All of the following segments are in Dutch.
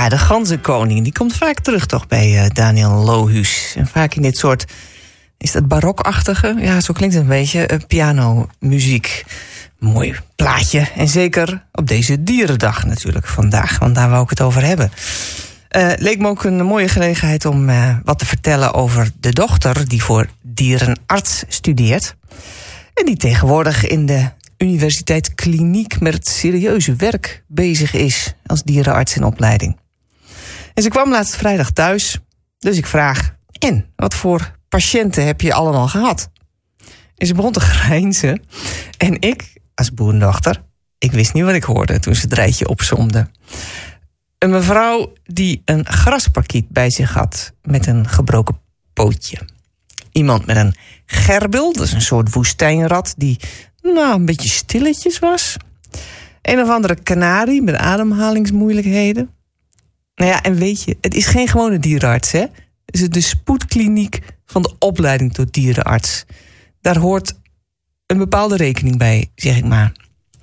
Ja, de ganzenkoning, die komt vaak terug toch bij Daniel Lohuus. En vaak in dit soort, is dat barokachtige? Ja, zo klinkt het een beetje, pianomuziek. Mooi plaatje. En zeker op deze dierendag natuurlijk vandaag, want daar wou ik het over hebben. Leek me ook een mooie gelegenheid om wat te vertellen over de dochter die voor dierenarts studeert. En die tegenwoordig in de universiteitskliniek met het serieuze werk bezig is als dierenarts in opleiding. En ze kwam laatst vrijdag thuis, dus ik vraag: en wat voor patiënten heb je allemaal gehad? En ze begon te grijnzen. En ik, als boerendochter, ik wist niet wat ik hoorde toen ze het rijtje opsomde. Een mevrouw die een grasparkiet bij zich had met een gebroken pootje. Iemand met een gerbil, dat is een soort woestijnrat die een beetje stilletjes was. Een of andere kanarie met ademhalingsmoeilijkheden. Nou ja, en weet je, het is geen gewone dierenarts, hè? Het is de spoedkliniek van de opleiding tot dierenarts. Daar hoort een bepaalde rekening bij, zeg ik maar.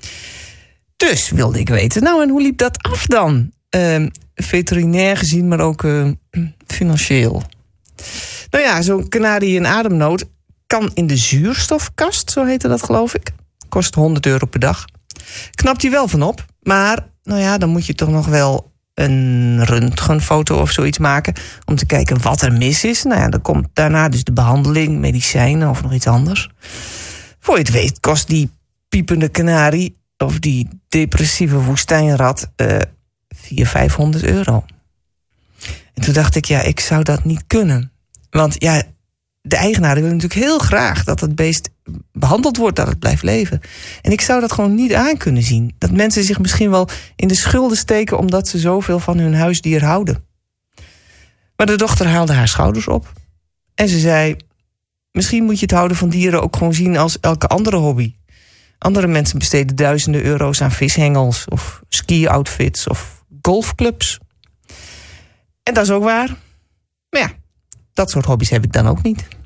Dus wilde ik weten, nou, en hoe liep dat af dan? Veterinair gezien, maar ook financieel. Nou ja, zo'n kanarie in ademnood kan in de zuurstofkast, zo heette dat geloof ik. Kost €100 per dag. Knapt hij wel van op, maar nou ja, dan moet je toch nog wel een röntgenfoto of zoiets maken om te kijken wat er mis is. Nou ja, dan komt daarna dus de behandeling, medicijnen of nog iets anders. Voor je het weet kost die piepende kanarie of die depressieve woestijnrat €400-500. En toen dacht ik, ja, ik zou dat niet kunnen. Want ja, de eigenaren willen natuurlijk heel graag dat het beest behandeld wordt, dat het blijft leven. En ik zou dat gewoon niet aan kunnen zien. Dat mensen zich misschien wel in de schulden steken omdat ze zoveel van hun huisdier houden. Maar de dochter haalde haar schouders op. En ze zei, misschien moet je het houden van dieren ook gewoon zien als elke andere hobby. Andere mensen besteden duizenden euro's aan vishengels of ski-outfits of golfclubs. En dat is ook waar. Maar ja, dat soort hobby's heb ik dan ook niet.